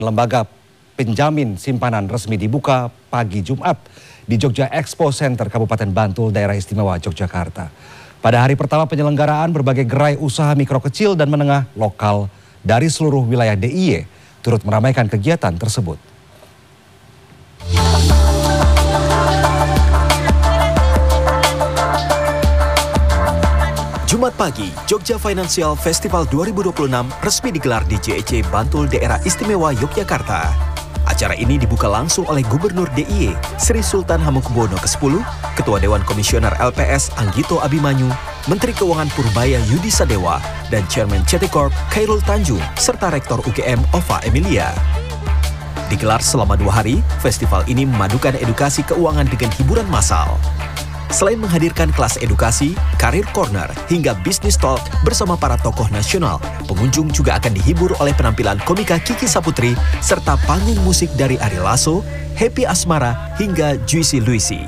lembaga penjamin simpanan resmi dibuka pagi Jumat di Jogja Expo Center Kabupaten Bantul, Daerah Istimewa Yogyakarta. Pada hari pertama penyelenggaraan, berbagai gerai usaha mikro kecil dan menengah lokal dari seluruh wilayah DIY turut meramaikan kegiatan tersebut. Jumat pagi, Jogja Financial Festival 2026 resmi digelar di JEC Bantul, Daerah Istimewa Yogyakarta. Acara ini dibuka langsung oleh Gubernur DIY Sri Sultan Hamengkubuwono ke-10, Ketua Dewan Komisioner LPS Anggito Abimanyu, Menteri Keuangan Purbaya Yudi Sadewa, dan Chairman CT Corp Khairul Tanjung, serta Rektor UGM Ova Emilia. Digelar selama 2 hari, festival ini memadukan edukasi keuangan dengan hiburan massal. Selain menghadirkan kelas edukasi, karir corner, hingga bisnis talk bersama para tokoh nasional, pengunjung juga akan dihibur oleh penampilan komika Kiki Saputri serta panggung musik dari Ari Lasso, Happy Asmara, hingga Juicy Luisi.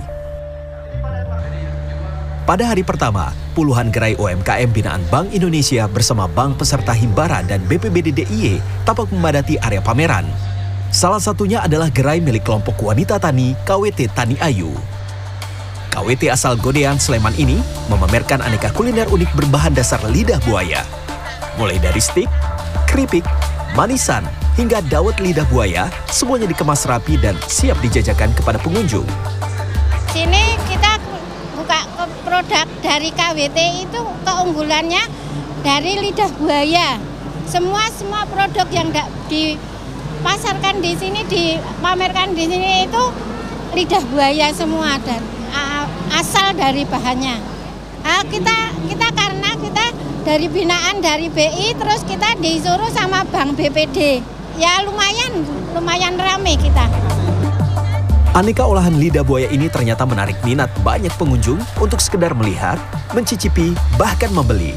Pada hari pertama, puluhan gerai UMKM binaan Bank Indonesia bersama bank peserta Himbara dan BPBD DIY tampak memadati area pameran. Salah satunya adalah gerai milik kelompok wanita tani KWT Tani Ayu. KWT asal Godean, Sleman ini memamerkan aneka kuliner unik berbahan dasar lidah buaya. Mulai dari stik, keripik, manisan, hingga dawet lidah buaya, semuanya dikemas rapi dan siap dijajakan kepada pengunjung. Sini kita buka produk dari KWT itu keunggulannya dari lidah buaya. Semua produk yang dipasarkan di sini, dipamerkan di sini itu lidah buaya semua dan asal dari bahannya. Karena kita dari binaan dari BI, terus kita disuruh sama Bank BPD. Ya lumayan rame kita. Aneka olahan lidah buaya ini ternyata menarik minat banyak pengunjung untuk sekedar melihat, mencicipi, bahkan membeli.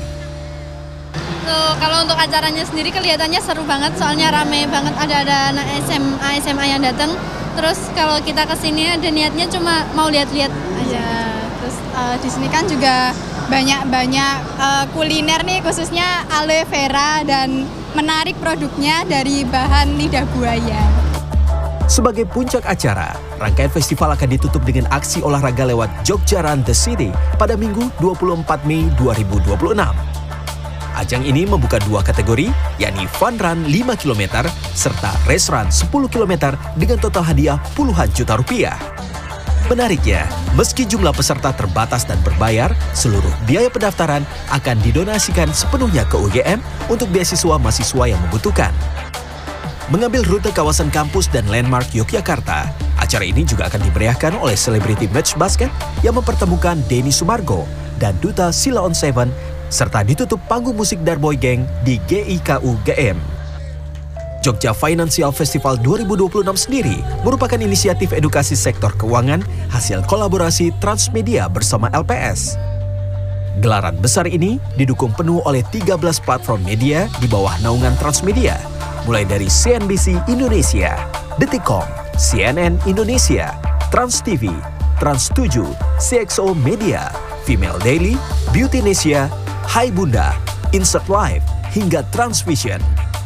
Kalau untuk acaranya sendiri kelihatannya seru banget, soalnya rame banget, ada anak SMA yang datang. Terus kalau kita kesini ada niatnya cuma mau lihat-lihat aja. Terus di sini kan juga banyak kuliner nih, khususnya aloe vera, dan menarik produknya dari bahan lidah buaya. Sebagai puncak acara, rangkaian festival akan ditutup dengan aksi olahraga lewat Jogja Run the City pada Minggu 24 Mei 2026. Ajang ini membuka 2 kategori, yakni Fun Run 5 km serta Race Run 10 km dengan total hadiah puluhan juta rupiah. Menariknya, meski jumlah peserta terbatas dan berbayar, seluruh biaya pendaftaran akan didonasikan sepenuhnya ke UGM untuk beasiswa mahasiswa yang membutuhkan. Mengambil rute kawasan kampus dan landmark Yogyakarta, acara ini juga akan dimeriahkan oleh selebriti match basket yang mempertemukan Denny Sumargo dan Duta Sila on Seven, serta ditutup panggung musik Darboy Gang di GIKU GM. Jogja Financial Festival 2026 sendiri merupakan inisiatif edukasi sektor keuangan hasil kolaborasi Transmedia bersama LPS. Gelaran besar ini didukung penuh oleh 13 platform media di bawah naungan Transmedia, mulai dari CNBC Indonesia, Detikcom, CNN Indonesia, Trans TV, Trans 7, CXO Media, Female Daily, Beauty Indonesia, Hai Bunda, Insert Live, hingga Transvision.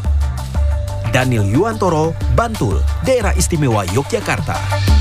Daniel Yuwantoro, Bantul, Daerah Istimewa Yogyakarta.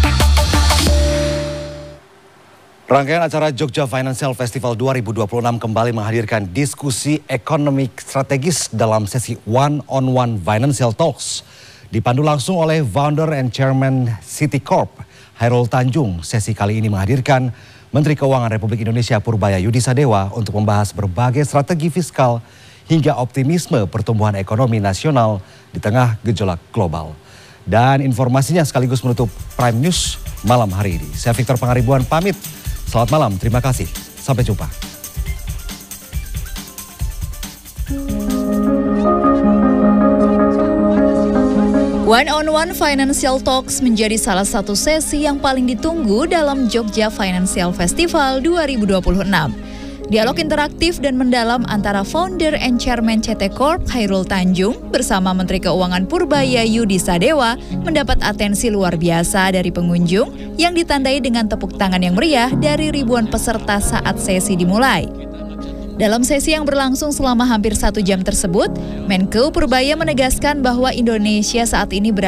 Rangkaian acara Jogja Financial Festival 2026 kembali menghadirkan diskusi ekonomi strategis dalam sesi one-on-one Financial Talks. Dipandu langsung oleh Founder and Chairman City Corp, Khairul Tanjung, sesi kali ini menghadirkan Menteri Keuangan Republik Indonesia Purbaya Yudi Sadewa untuk membahas berbagai strategi fiskal hingga optimisme pertumbuhan ekonomi nasional di tengah gejolak global. Dan informasinya sekaligus menutup Prime News malam hari ini. Saya Victor Pangaribuan pamit. Selamat malam, terima kasih. Sampai jumpa. One-on-one Financial Talks menjadi salah satu sesi yang paling ditunggu dalam Jogja Financial Festival 2026. Dialog interaktif dan mendalam antara Founder and Chairman CT Corp Khairul Tanjung bersama Menteri Keuangan Purbaya Yudi Sadewa mendapat atensi luar biasa dari pengunjung yang ditandai dengan tepuk tangan yang meriah dari ribuan peserta saat sesi dimulai. Dalam sesi yang berlangsung selama hampir 1 jam tersebut, Menko Purbaya menegaskan bahwa Indonesia saat ini berada